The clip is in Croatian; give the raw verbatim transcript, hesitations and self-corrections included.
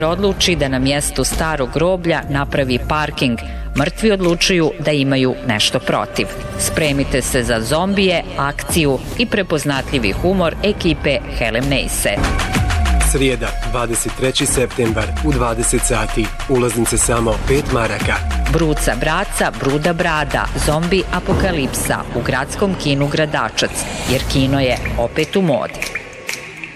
odluči da na mjestu starog groblja napravi parking, mrtvi odlučuju da imaju nešto protiv. Spremite se za zombije, akciju i prepoznatljivi humor ekipe Helen Neise. Srijeda, dvadeset treći septembar u dvadeset sati. Ulaznice samo pet maraka. Bruca braca, bruda brada, zombi apokalipsa u gradskom kinu Gradačac, jer kino je opet u modi.